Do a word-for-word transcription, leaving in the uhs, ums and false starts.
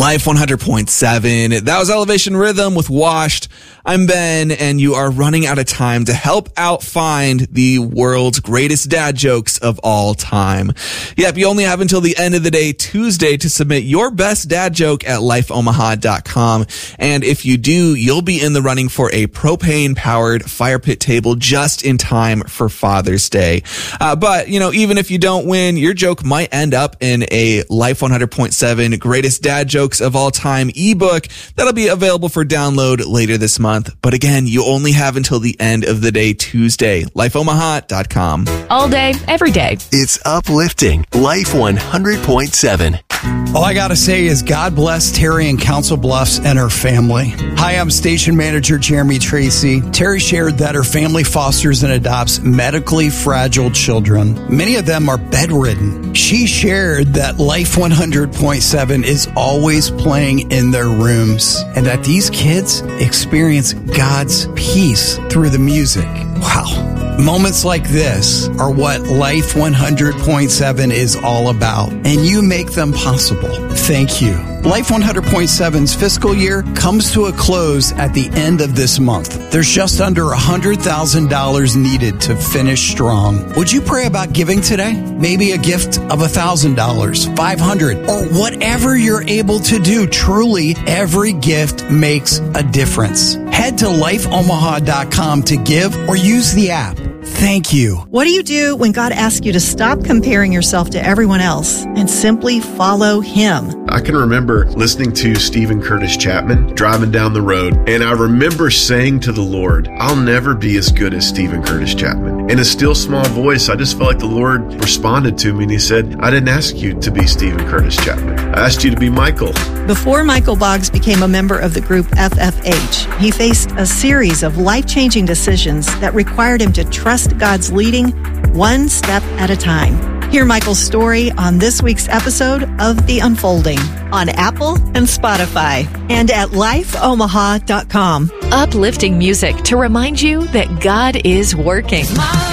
Life one hundred point seven. That was Elevation Rhythm with Washed. I'm Ben, and you are running out of time to help out find the world's greatest dad jokes of all time. Yep, you only have until the end of the day, Tuesday, to submit your best dad joke at life omaha dot com. And if you do, you'll be in the running for a propane-powered fire pit table just in time for Father's Day. Uh, but, you know, even if you don't win, your joke might end up in a Life one hundred point seven Greatest Dad Jokes of All Time ebook that'll be available for download later this month. But again, you only have until the end of the day, Tuesday. life omaha dot com. All day, every day. It's uplifting. Life one hundred point seven. All I got to say is God bless Terry in Council Bluffs and her family. Hi, I'm station manager Jeremy Tracy. Terry shared that her family fosters and adopts medically fragile children. Many of them are bedridden. She shared that Life one hundred point seven is always playing in their rooms and that these kids experience God's peace through the music. Wow. Moments like this are what Life one hundred point seven is all about, and you make them possible. Thank you. Life one hundred point seven's fiscal year comes to a close at the end of this month. There's just under one hundred thousand dollars needed to finish strong. Would you pray about giving today? Maybe a gift of one thousand dollars, five hundred dollars, or whatever you're able to do. Truly, every gift makes a difference. Head to life omaha dot com to give or use the app. Thank you. What do you do when God asks you to stop comparing yourself to everyone else and simply follow Him? I can remember listening to Stephen Curtis Chapman driving down the road, and I remember saying to the Lord, I'll never be as good as Stephen Curtis Chapman. In a still small voice, I just felt like the Lord responded to me, and He said, I didn't ask you to be Stephen Curtis Chapman. I asked you to be Michael. Before Michael Boggs became a member of the group F F H, he faced a series of life-changing decisions that required him to trust God's leading one step at a time. Hear Michael's story on this week's episode of The Unfolding on Apple and Spotify and at life omaha dot com. Uplifting music to remind you that God is working.